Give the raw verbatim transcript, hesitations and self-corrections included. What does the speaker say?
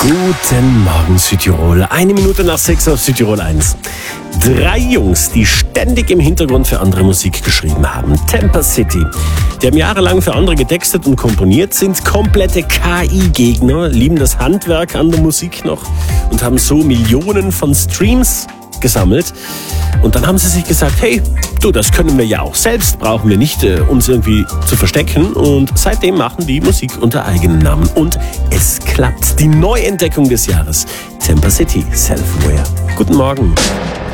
Guten Morgen Südtirol. Eine Minute nach sechs auf Südtirol eins. Drei Jungs, die ständig im Hintergrund für andere Musik geschrieben haben. Temper City. Die haben jahrelang für andere getextet und komponiert, sind komplette K I-Gegner, lieben das Handwerk an der Musik noch und haben so Millionen von Streams gesammelt. Und dann haben sie sich gesagt, hey, du, das können wir ja auch selbst, brauchen wir nicht, äh, uns irgendwie zu verstecken. Und seitdem machen die Musik unter eigenem Namen. Und es klappt. Die Neuentdeckung des Jahres. Temper City, Self-Aware. Guten Morgen.